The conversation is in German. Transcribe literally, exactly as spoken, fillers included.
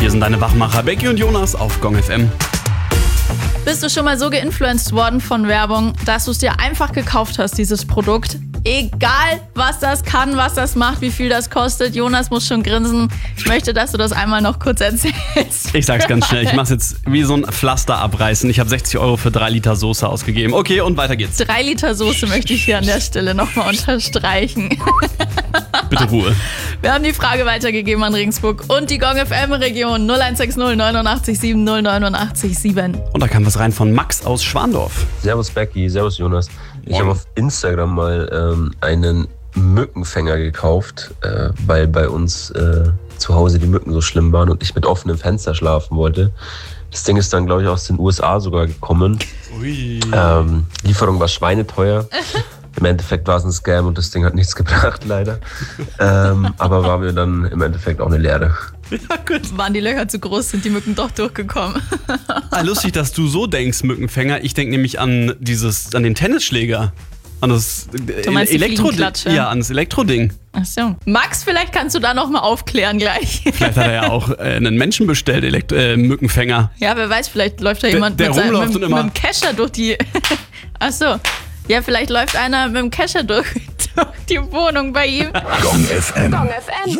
Hier sind deine Wachmacher Becky und Jonas auf Gong F M. Bist du schon mal so geinfluenced worden von Werbung, dass du es dir einfach gekauft hast, dieses Produkt? Egal, was das kann, was das macht, wie viel das kostet. Jonas muss schon grinsen. Ich möchte, dass du das einmal noch kurz erzählst. Ich sag's ganz schnell, ich mach's jetzt wie so ein Pflaster abreißen. Ich habe sechzig Euro für drei Liter Soße ausgegeben. Okay, und weiter geht's. Drei Liter Soße möchte ich hier an der Stelle nochmal unterstreichen. Bitte Ruhe. Wir haben die Frage weitergegeben an Ringsburg und die Gong F M-Region null eins sechs null neun sieben null neun sieben. Und da kam was rein von Max aus Schwandorf. Servus Becky, servus Jonas. Ich habe auf Instagram mal ähm, einen Mückenfänger gekauft, äh, weil bei uns äh, zu Hause die Mücken so schlimm waren und ich mit offenem Fenster schlafen wollte. Das Ding ist dann, glaube ich, aus den U S A sogar gekommen. Ui. Ähm, Lieferung war schweineteuer. Im Endeffekt war es ein Scam und das Ding hat nichts gebracht, leider. Ähm, aber war mir dann im Endeffekt auch eine Lehre. Ja, gut. Waren die Löcher zu groß, sind die Mücken doch durchgekommen. Ah, lustig, dass du so denkst, Mückenfänger. Ich denke nämlich an dieses, an den Tennisschläger. An das Du meinst die Elektro- Fliegenklatsche? Ja, an das Elektroding. Ach so. Max, vielleicht kannst du da noch mal aufklären gleich. Vielleicht hat er ja auch äh, einen Menschen bestellt, Elekt- äh, Mückenfänger. Ja, wer weiß, vielleicht läuft da jemand der mit, seinem, rumläuft mit, und immer- mit dem Kescher durch die... Ach so. Ja, vielleicht läuft einer mit dem Kescher durch, durch die Wohnung bei ihm. Gong F M. Gong F M.